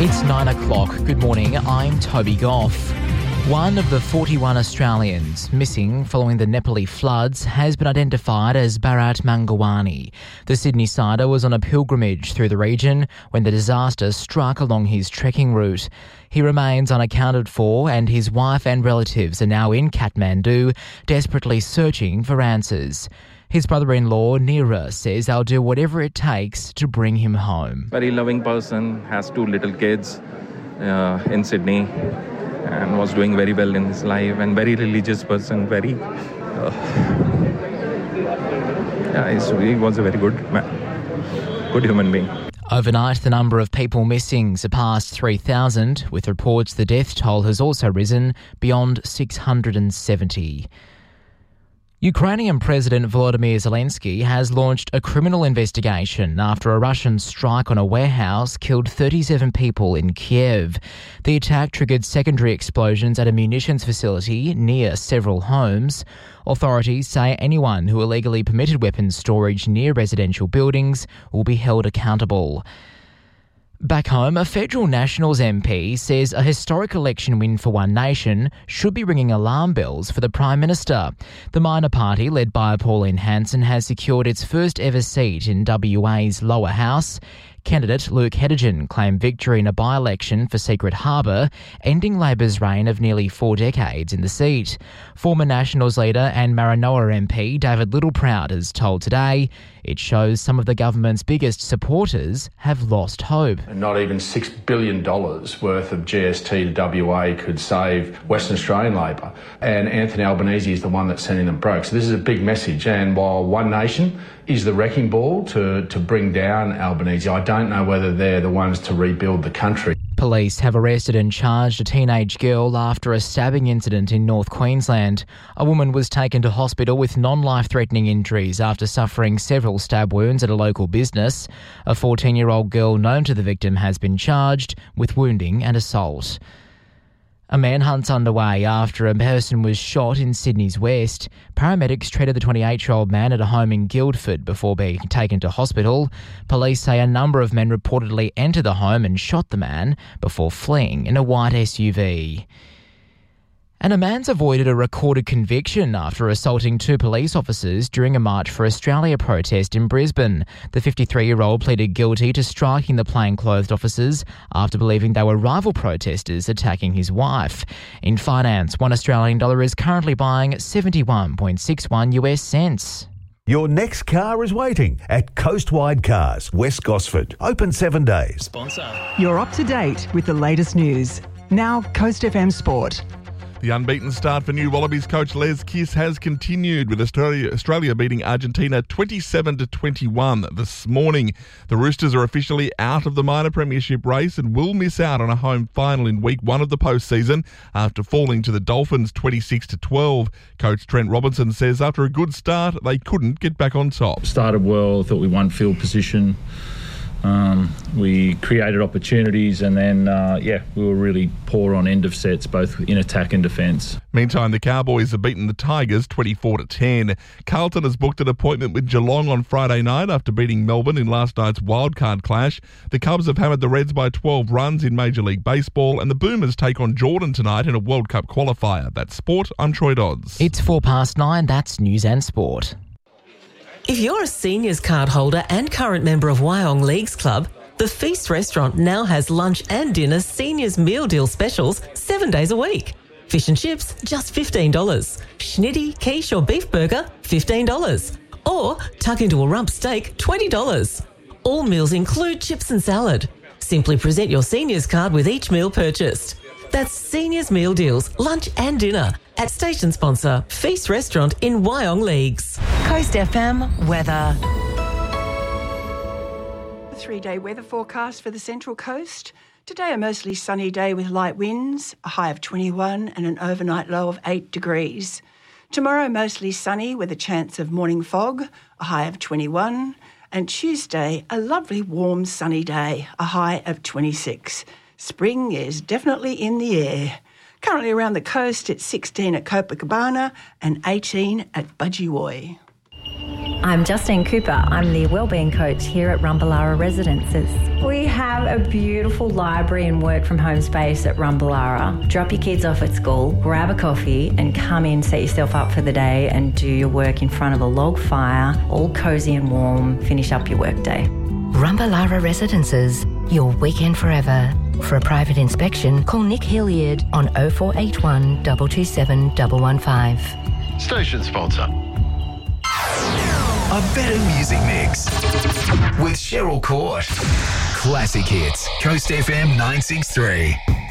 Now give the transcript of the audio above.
It's 9 o'clock. Good morning, I'm Toby Goff. One of the 41 Australians missing following the Nepali floods has been identified as Bharat Mangawani. The Sydney-sider was on a pilgrimage through the region when the disaster struck along his trekking route. He remains unaccounted for and his wife and relatives are now in Kathmandu, desperately searching for answers. His brother-in-law, Neera, says they'll do whatever it takes to bring him home. Very loving person, has 2 little kids in Sydney and was doing very well in his life, and very religious person, he was a very good man, good human being. Overnight, the number of people missing surpassed 3,000, with reports the death toll has also risen beyond 670. Ukrainian President Volodymyr Zelensky has launched a criminal investigation after a Russian strike on a warehouse killed 37 people in Kiev. The attack triggered secondary explosions at a munitions facility near several homes. Authorities say anyone who illegally permitted weapons storage near residential buildings will be held accountable. Back home, a federal Nationals MP says a historic election win for One Nation should be ringing alarm bells for the Prime Minister. The minor party, led by Pauline Hanson, has secured its first ever seat in WA's lower house. Candidate Luke Heddergen claimed victory in a by-election for Secret Harbour, ending Labor's reign of nearly 4 decades in the seat. Former Nationals leader and Maranoa MP David Littleproud has told Today it shows some of the government's biggest supporters have lost hope. Not even $6 billion worth of GST to WA could save Western Australian Labor. And Anthony Albanese is the one that's sending them broke. So this is a big message. And while One Nation is the wrecking ball to bring down Albanese, I don't know whether they're the ones to rebuild the country. Police have arrested and charged a teenage girl after a stabbing incident in North Queensland. A woman was taken to hospital with non-life-threatening injuries after suffering several stab wounds at a local business. A 14-year-old girl known to the victim has been charged with wounding and assault. A manhunt's underway after a person was shot in Sydney's west. Paramedics treated the 28-year-old man at a home in Guildford before being taken to hospital. Police say a number of men reportedly entered the home and shot the man before fleeing in a white SUV. And a man's avoided a recorded conviction after assaulting 2 police officers during a March for Australia protest in Brisbane. The 53-year-old pleaded guilty to striking the plainclothed officers after believing they were rival protesters attacking his wife. In finance, $1 Australian is currently buying 71.61 US cents. Your next car is waiting at Coastwide Cars, West Gosford. Open 7 days. Sponsor. You're up to date with the latest news. Now, Coast FM Sport. The unbeaten start for new Wallabies coach Les Kiss has continued, with Australia beating Argentina 27-21 this morning. The Roosters are officially out of the minor premiership race and will miss out on a home final in week 1 of the postseason after falling to the Dolphins 26-12. Coach Trent Robinson says after a good start, they couldn't get back on top. Started well, thought we won field position. We created opportunities and then, we were really poor on end of sets, both in attack and defence. Meantime, the Cowboys have beaten the Tigers 24-10. Carlton has booked an appointment with Geelong on Friday night after beating Melbourne in last night's wildcard clash. The Cubs have hammered the Reds by 12 runs in Major League Baseball, and the Boomers take on Jordan tonight in a World Cup qualifier. That's sport. I'm Troy Dodds. It's 9:04. That's news and sport. If you're a seniors card holder and current member of Wyong Leagues Club, the Feast restaurant now has lunch and dinner seniors meal deal specials 7 days a week. Fish and chips, just $15. Schnitty, quiche or beef burger, $15. Or tuck into a rump steak, $20. All meals include chips and salad. Simply present your seniors card with each meal purchased. That's seniors meal deals, lunch and dinner at station sponsor Feast Restaurant in Wyong Leagues. Coast FM weather. A 3-day weather forecast for the Central Coast. Today a mostly sunny day with light winds, a high of 21 and an overnight low of 8 degrees. Tomorrow mostly sunny with a chance of morning fog, a high of 21. And Tuesday a lovely warm sunny day, a high of 26. Spring is definitely in the air. Currently around the coast, it's 16 at Copacabana and 18 at Budgie. I'm Justine Cooper. I'm the Wellbeing Coach here at Rumballara Residences. We have a beautiful library and work from home space at Rumballara. Drop your kids off at school, grab a coffee and come in, set yourself up for the day and do your work in front of a log fire, all cosy and warm, finish up your workday. Rumballara Residences, your weekend forever. For a private inspection, call Nick Hilliard on 0481 227 115. Station sponsor. A better music mix with Cheryl Court. Classic hits. Coast FM 963.